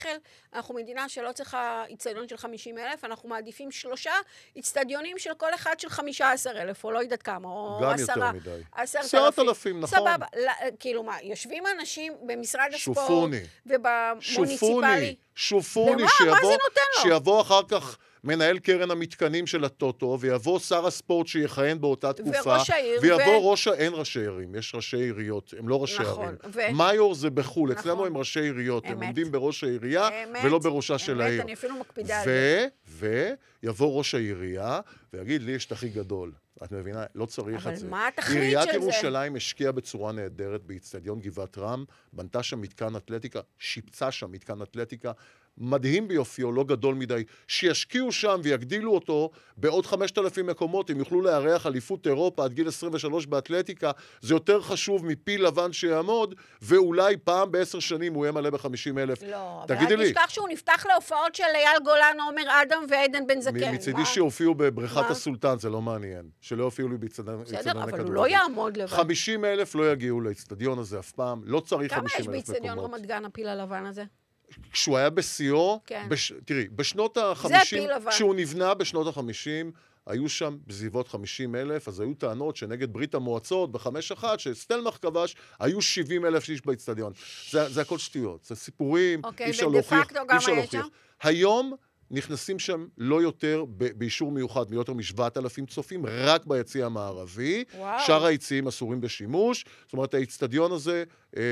אנחנו מדינה שלא צריכה אצטדיון של 50,000, אנחנו מעדיפים 3 אצטדיונים של כל אחד של 15,000, או לא יודעת כמה, או 10,000. גם יותר מדי. 10,000, נכון. סבבה. כאילו מה, יושבים אנשים במשרד הספורט, שופוני. ובמוניציפלי. שופוני, שיבוא אחר כך מנהל קרן המתקנים של הטוטו, ויבוא שר הספורט שיכהן באותה תקופה, וראש העיר, ויבוא אין ראשי עירים, יש ראשי עיריות, הם לא ראשי ערים. מיור זה בחול, אצלנו הם ראשי עיריות, הם עומדים בראש העירייה, ולא בראשה של העיר. אני אפילו מקפידה על זה. ויבוא ראש העירייה, ויגיד, לי יש את הכי גדול. את מבינה? לא צריך את זה. אבל מה התכלית של זה? עיריית ירושלים השקיעה בצורה נהדרת באצטדיון גבעת רם, בנתה שם מתקן אתלטיקה, שיפצה שם מתקן אתלטיקה, מדהים ביופיו, לא גדול מדי, שישקיעו שם ויגדילו אותו בעוד 5,000 מקומות, הם יוכלו לארח אליפות אירופה עד גיל 23 באתלטיקה, זה יותר חשוב מפיל לבן שיעמוד, ואולי פעם ב10 שנים הוא יהיה מלא ב50,000. לא, אבל אל תשכח שהוא נפתח להופעות של אייל גולן, עומר אדם ועדן בן זקן. מצידי שהופיעו בבריכת הסולטן, זה לא מעניין. שלא הופיעו לי באצטדיון הכדורגל. בסדר, אבל הוא לא יעמוד לבד. 50,000 לא יגיעו לאצטדיון הזה אף פעם, לא צריך 50,000 מקומות. כמה יש באצטדיון רמת גן הפיל הלבן הזה? כשהוא היה בשיאו, כן. תראי, בשנות ה-50, כשהוא נבנה בשנות ה-50, היו שם בסביבות 50,000, אז היו טענות שנגד ברית המועצות ב-5-1, שסטלמך כבש, היו 70,000 איש באצטדיון. זה הכל שטויות, זה סיפורים, אי אפשר להוכיח. היום נכנסים שם לא יותר באישור מיוחד, מיותר מ7,000 צופים, רק ביציע המערבי. שאר היציעים אסורים בשימוש. זאת אומרת, האצטדיון הזה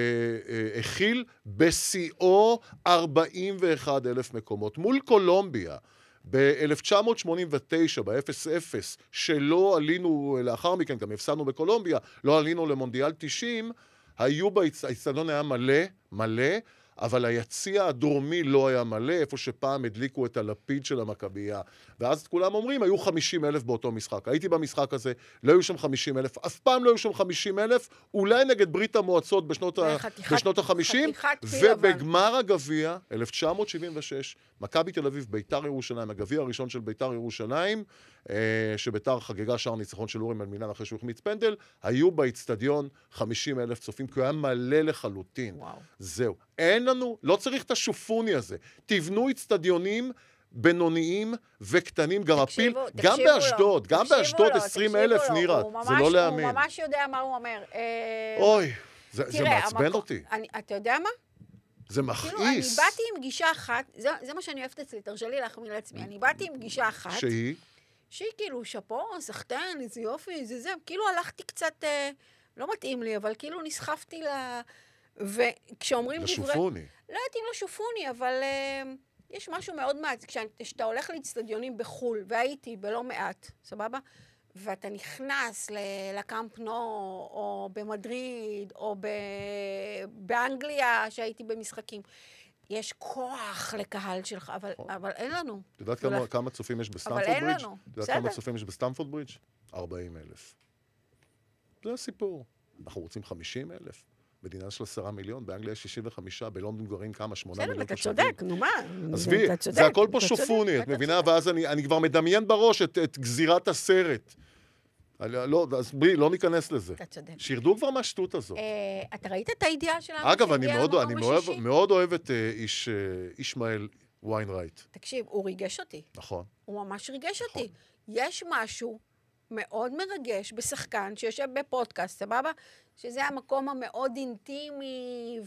הכיל בשיאו 41,000 מקומות. מול קולומביה, ב-1989, ב-0-0, שלא עלינו לאחר מכן, גם הפסדנו בקולומביה, לא עלינו למונדיאל 90, האצטדיון היה מלא, אבל היציע הדרומי לא היה מלא, איפה שפעם הדליקו את הלפיד של המכבייה. ואז כולם אומרים, היו 50,000 באותו משחק. הייתי במשחק הזה, לא היו שם 50,000, אף פעם לא היו שם 50,000, אולי נגד ברית המועצות בשנות ה-50, ובגמר הגביע, 1976, מכבי תל אביב, ביתר ירושלים, הגביע הראשון של ביתר ירושלים, שביתר חגגה שער ניצחון של אורי מלמינן אחרי שהוא החמיץ פנדל, היו באצטדיון 50,000 צופים, כי הוא היה מלא לחלוטין. זהו. אין לנו, לא צריך את השופוני הזה. תבנו אצטדיונים בינוניים וקטנים, גם הפיל, גם באשדוד, גם באשדוד 20,000 נירה, זה לא להאמין. הוא ממש יודע מה הוא אומר. אוי, זה מעצבן אותי. אתה יודע מה? זה מכעיס. כאילו, אני באתי עם גישה אחת, זה מה שאני אוהבת אצלי, תרשה לי להחמיא לעצמי, אני באתי עם גישה אחת, שהיא כאילו, שפו, סחטן, איזה יופי, זה, כאילו הלכתי קצת, לא מתאים לי, אבל כאילו נסחפתי וכשאומרים לשופוני. לא יודעת אם לשופוני, אבל יש משהו מאוד מעט, כשאתה הולך לאצטדיונים בחול, והייתי בלא מעט, סבבה? ואתה נכנס לקאמפ נו, או במדריד, או באנגליה, שהייתי במשחקים. יש כוח לקהל שלך, אבל אין לנו. את יודעת כמה צופים יש בסטמפורד ברידג'? אבל אין לנו, בסדר. את יודעת כמה צופים יש בסטמפורד ברידג'? 40,000. זה הסיפור. אנחנו רוצים 50,000. מדינה של 10 מיליון, באנגליה 65, בלונדון גרים כמה, 8 מיליון תושבים. אתה צודק, נו מה? עזבי, זה הכל פה שופוני, את מבינה? ואז אני כבר מדמיין בראש את גזירת הסרט. לא ניכנס לזה. אתה צודק. שירדו כבר מהשטות הזאת. אתה ראית את הידיעה שלנו? אגב, אני מאוד אוהב את ישמעאל ויינרייט. תקשיב, הוא ריגש אותי. נכון. הוא ממש ריגש אותי. יש משהו מאוד מרגש בשחקן שיושב בפודקאסט, סבבה? שזה המקום המאוד אינטימי,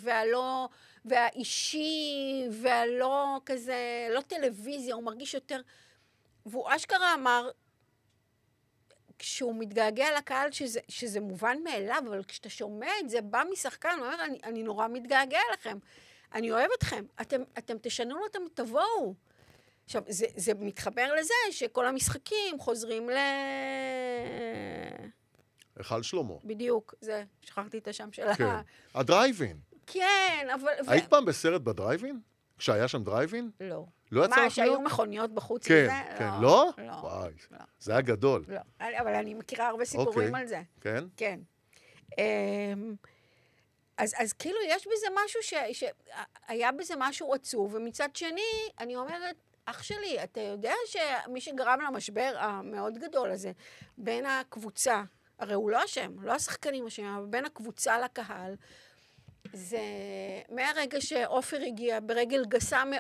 והאישי, והלא כזה, לא טלוויזיה, הוא מרגיש יותר, והוא אשכרה אמר, כשהוא מתגעגע לקהל, שזה מובן מאליו, אבל כשאתה שומע את זה, בא משחקן, הוא אומר, אני נורא מתגעגע לכם, אני אוהב אתכם, אתם תשנו לו, אתם תבואו. עכשיו, זה מתחבר לזה שכל המשחקים חוזרים היכל שלמה. בדיוק, זה, שכחתי את השם שלה. כן, הדרייבין. כן, אבל... היית פעם בסרט בדרייבין? כשהיה שם דרייבין? לא. לא יצא לך? מה, שהיו מכוניות בחוץ כן, וזה? כן, לא? לא. וואי, זה היה גדול. לא, אבל אני מכירה הרבה סיפורים על זה. כן? כן. אז כאילו יש בזה משהו שהיה בזה משהו עצוב, ומצד שני, אני אומרת, אח שלי, אתה יודע שמי שגרם למשבר המאוד גדול הזה, בין הקבוצה, הרי הוא לא אשם, לא השחקנים אשם, אבל בין הקבוצה לקהל, זה מהרגע שאופר הגיע ברגל גסה